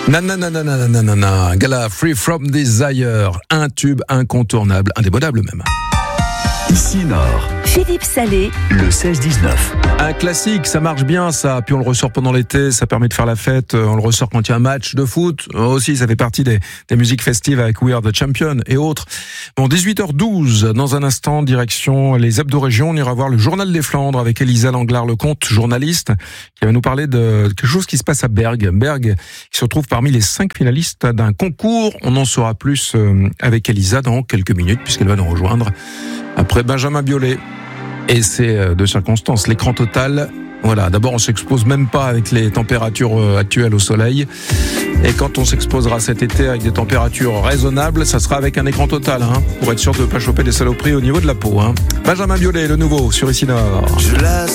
Nanana, Gala, Free From Desire, un tube incontournable, indémodable même. Ici Nord. Philippe Salé. Le 16-19. Un classique, ça marche bien ça, puis on le ressort pendant l'été, ça permet de faire la fête, on le ressort quand il y a un match de foot, aussi ça fait partie des musiques festives avec We Are The Champion et autres. Bon, 18h12, dans un instant, direction les hebdo-régions, on ira voir le Journal des Flandres avec Elisa Langlard-Lecomte, journaliste, qui va nous parler de quelque chose qui se passe à Berg. Berg qui se retrouve parmi les 5 finalistes d'un concours, on en saura plus avec Elisa dans quelques minutes puisqu'elle va nous rejoindre après Benjamin Biolay. Et c'est de circonstance, l'écran total. Voilà, d'abord on s'expose même pas avec les températures actuelles au soleil. Et quand on s'exposera cet été avec des températures raisonnables, ça sera avec un écran total, pour être sûr de ne pas choper des saloperies au niveau de la peau. Benjamin Biolay, le nouveau, sur Ici Nord.